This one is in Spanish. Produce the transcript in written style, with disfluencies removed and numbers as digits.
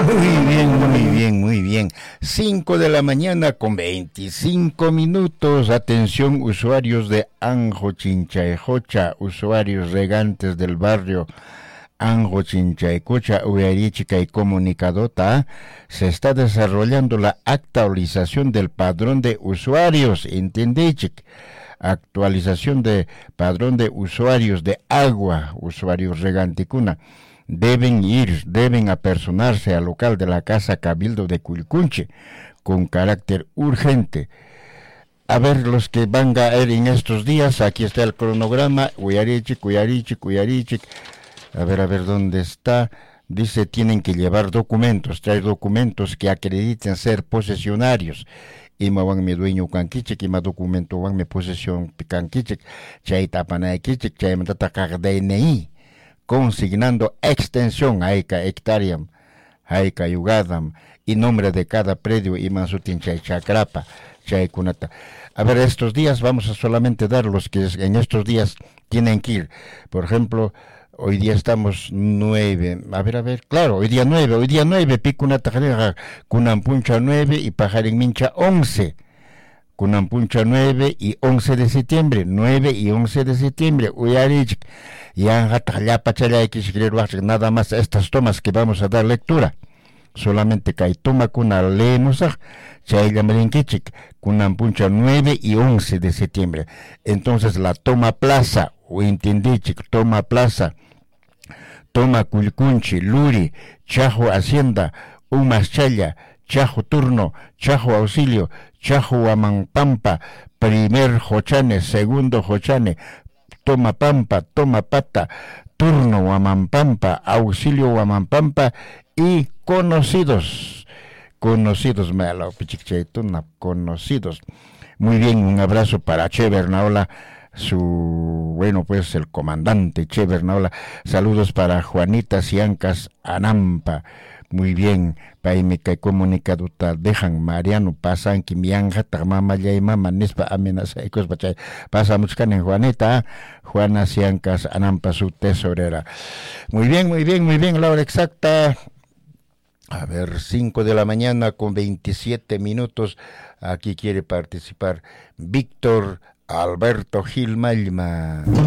Muy bien, muy bien, muy bien. 5 de la mañana con 25 minutos. Atención, usuarios de Anjo, Chinchaycocha, usuarios regantes del barrio Anjo, Chinchaycocha, Uyarichica y Comunicadota. Se está desarrollando la actualización del padrón de usuarios, ¿entendéis? Actualización de padrón de usuarios de agua, usuarios reganticuna. Deben apersonarse al local de la Casa Cabildo de Cuilcunche con carácter urgente. A ver los que van a ir en estos días, aquí está el cronograma, Uyarichic. A ver dónde está. Dice, tienen que llevar documentos, traer documentos que acrediten ser posesionarios. Y me van mi dueño canquichic, y me documento van mi posesión canquichic, chay tapanaiquichic, chay matata DNI. Consignando extensión aika hectariam, aika yugadam, y nombre de cada predio y mansutin chay chakrapa, chay kunata. A ver, estos días vamos a solamente dar los que en estos días tienen que ir. Por ejemplo, hoy día estamos 9, claro, hoy día 9, picunata kunampuncha 9 y pajarin mincha 11. Kunampuncha 9 y 11 de septiembre, 9 y 11 de septiembre, Uyarich, nada más estas tomas que vamos a dar lectura. Solamente que hay toma kuna leemos, Chaylamrinkichik, Kunampuncha 9 y 11 de septiembre. Entonces la toma plaza, Uintindichik, toma plaza, toma Cuilcunchi, Luri, Chajo Hacienda, Umaschalla, Chajo Turno, Chajo Auxilio, Chajo Huamampampa, primer Jochane, segundo Jochane, Toma Pampa, Toma Pata, Turno Huamampampa, Auxilio Huamampampa y conocidos, conocidos. Muy bien, un abrazo para Che Bernaola, el comandante Che Bernaola. Saludos para Juanita Ciancas Anampa. Muy bien, paimika y comunicaduta dejan Mariano pasan que mianja tamama ya y mama nispa amenaza y cosas bachay. Pasamos en Juanita, Juana Ciancas Anampa, su tesorera. Muy bien, la hora exacta. A ver, 5 de la mañana con 27 minutos. Aquí quiere participar Víctor Alberto Gil Malma.